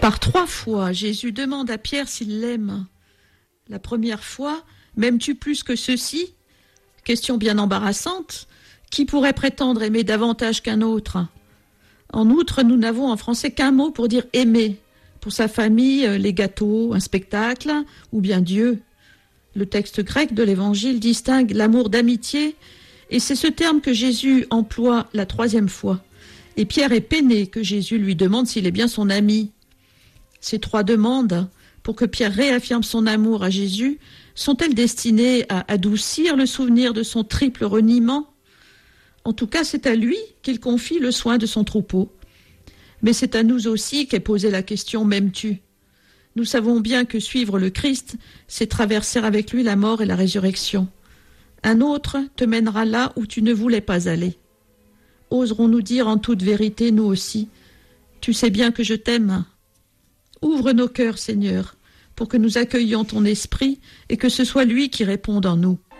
Par 3 fois, Jésus demande à Pierre s'il l'aime. La première fois, m'aimes-tu plus que ceci ? Question bien embarrassante. Qui pourrait prétendre aimer davantage qu'un autre ? En outre, nous n'avons en français qu'un mot pour dire aimer. Pour sa famille, les gâteaux, un spectacle ou bien Dieu. Le texte grec de l'Évangile distingue l'amour d'amitié et c'est ce terme que Jésus emploie la 3e fois. Et Pierre est peiné que Jésus lui demande s'il est bien son ami. Ces 3 demandes, pour que Pierre réaffirme son amour à Jésus, sont-elles destinées à adoucir le souvenir de son triple reniement ? En tout cas, c'est à lui qu'il confie le soin de son troupeau. Mais c'est à nous aussi qu'est posée la question « M'aimes-tu » ? Nous savons bien que suivre le Christ, c'est traverser avec lui la mort et la résurrection. Un autre te mènera là où tu ne voulais pas aller. Oserons-nous dire en toute vérité, nous aussi, « Tu sais bien que je t'aime » ? Ouvre nos cœurs, Seigneur, pour que nous accueillions ton esprit et que ce soit lui qui réponde en nous.